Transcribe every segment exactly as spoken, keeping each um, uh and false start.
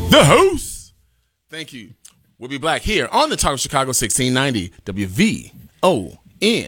the host. Thank you. We'll be back here on the Talk of Chicago sixteen ninety W V O N.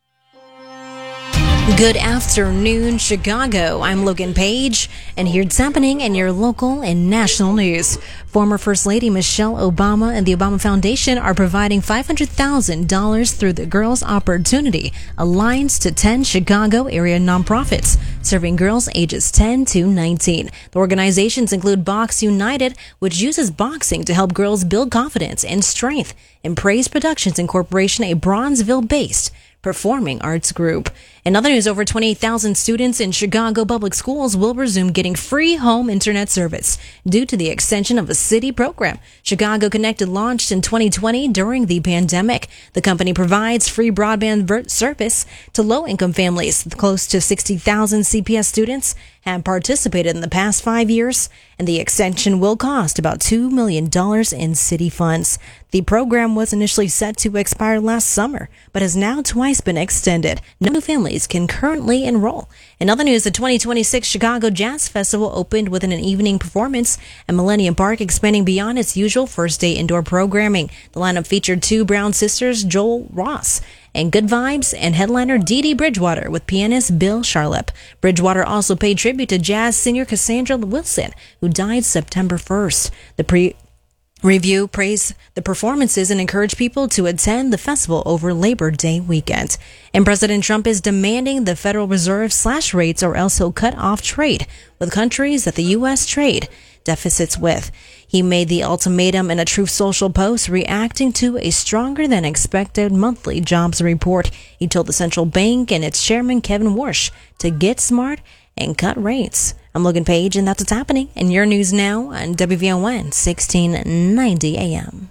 Good afternoon, Chicago. I'm Logan Page, and here's what's happening in your local and national news. Former First Lady Michelle Obama and the Obama Foundation are providing five hundred thousand dollars through the Girls Opportunity Alliance to ten Chicago area nonprofits serving girls ages ten to nineteen. The organizations include Box United, which uses boxing to help girls build confidence and strength, and Praise Productions Incorporation, a Bronzeville-based performing arts group. In other news, over twenty-eight thousand students in Chicago public schools will resume getting free home internet service due to the extension of a city program. Chicago Connected launched in twenty twenty during the pandemic. The company provides free broadband ver- service to low-income families. Close to sixty thousand C P S students have participated in the past five years, and the extension will cost about two million dollars in city funds. The program was initially set to expire last summer, but has now twice been extended. No new families can currently enroll. In other news, the twenty twenty-six Chicago Jazz Festival opened with an evening performance at Millennium Park, expanding beyond its usual first-day indoor programming. The lineup featured two Brown sisters, Joel Ross and Good Vibes, and headliner Dee Dee Bridgewater with pianist Bill Charlap. Bridgewater also paid tribute to jazz singer Cassandra Wilson, who died September first. The pre- Review praised the performances and encouraged people to attend the festival over Labor Day weekend. And President Trump is demanding the Federal Reserve slash rates or else he'll cut off trade with countries that the U S trade deficits with. He made the ultimatum in a Truth Social post reacting to a stronger than expected monthly jobs report. He told the central bank and its chairman Kevin Warsh to get smart and cut rates. I'm Logan Page, and that's what's happening in your news now on W V O N sixteen ninety A M.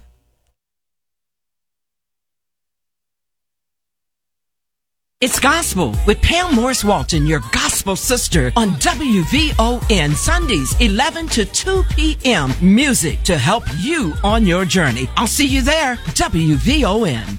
It's Gospel with Pam Morris Walton, your gospel sister, on W V O N Sundays, eleven to two p.m. Music to help you on your journey. I'll see you there, W V O N.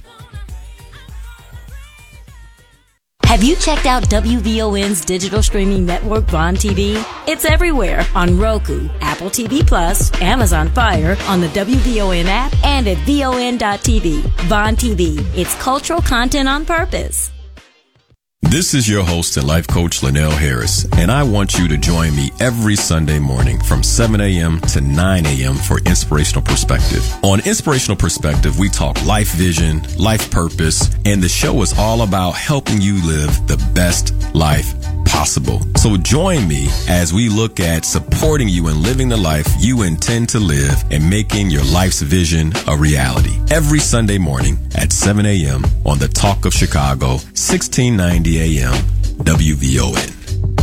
Have you checked out W V O N's digital streaming network, Vaughn T V? It's everywhere on Roku, Apple T V Plus, Amazon Fire, on the W V O N app, and at V O N dot T V. Vaughn T V. It's cultural content on purpose. This is your host and life coach, Linnell Harris, and I want you to join me every Sunday morning from seven a.m. to nine a.m. for Inspirational Perspective. On Inspirational Perspective, we talk life vision, life purpose, and the show is all about helping you live the best life possible. So join me as we look at supporting you in living the life you intend to live and making your life's vision a reality. Every Sunday morning at seven a.m. on the Talk of Chicago, sixteen ninety A M W V O N.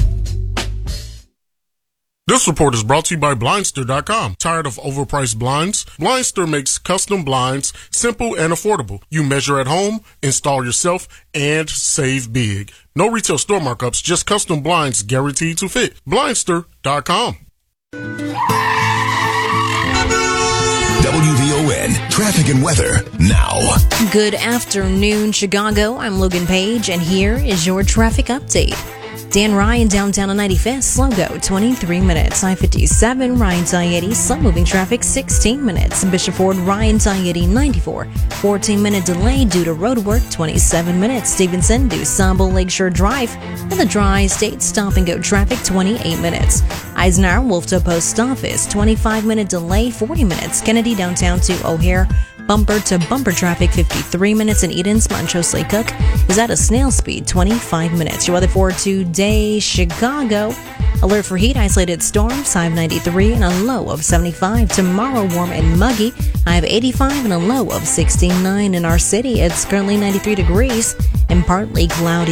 This report is brought to you by Blindster dot com. Tired of overpriced blinds? Blindster makes custom blinds simple and affordable. You measure at home, install yourself, and save big. No retail store markups, just custom blinds guaranteed to fit. Blindster dot com. W V O N traffic and weather now. Good afternoon, Chicago. I'm Logan Page, and here is your traffic update. Dan Ryan downtown on ninety-fifth, slow go, twenty-three minutes. I fifty-seven, Ryan's I eighty, slow moving traffic, sixteen minutes. Bishop Ford, Ryan's I eighty, ninety-four, fourteen minute delay due to road work, twenty-seven minutes. Stevenson, DuSable Lakeshore Drive, and the Dry State stop and go traffic, twenty-eight minutes. Eisenhower, Wolftown Post Office, twenty-five minute delay, forty minutes. Kennedy downtown to O'Hare, bumper to bumper traffic, fifty-three minutes. In Eden's, Montrose Lake Cook is at a snail speed, twenty-five minutes. Your weather for today, Chicago. Alert for heat, isolated storms, high of ninety-three and a low of seventy-five. Tomorrow, warm and muggy, high of eighty-five and a low of sixty-nine. In our city, it's currently ninety-three degrees and partly cloudy.